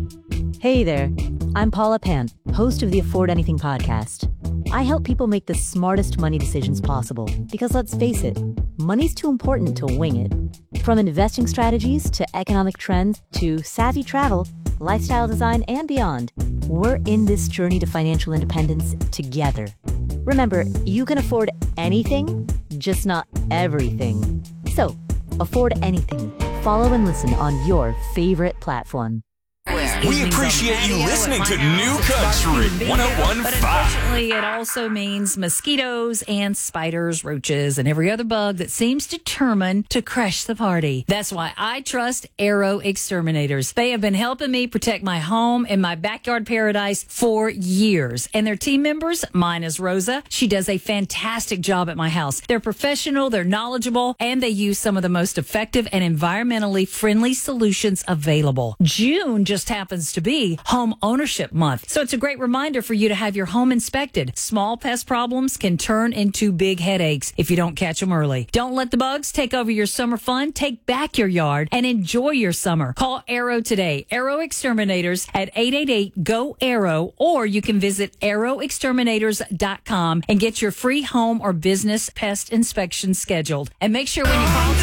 Hey there, I'm Paula Pant, host of the Afford Anything podcast. I help people make the smartest money decisions possible because let's face it, money's too important to wing it. From investing strategies to economic trends to savvy travel, lifestyle design, and beyond, we're in this journey to financial independence together. Remember, you can afford anything, just not everything. So, afford anything. Follow and listen on your favorite platform. We appreciate you listening to New Country 101.5. But unfortunately, it also means mosquitoes and spiders, roaches, and every other bug that seems determined to crush the party. That's why I trust Arrow Exterminators. They have been helping me protect my home and my backyard paradise for years. And their team members, mine is Rosa. She does a fantastic job at my house. They're professional, they're knowledgeable, and they use some of the most effective and environmentally friendly solutions available. June just happens to be home ownership month. So it's a great reminder for you to have your home inspected. Small pest problems can turn into big headaches if you don't catch them early. Don't let the bugs take over your summer fun. Take back your yard and enjoy your summer. Call Arrow today. Arrow Exterminators at 888-GO-ARROW, or you can visit arrowexterminators.com and get your free home or business pest inspection scheduled. And make sure when you call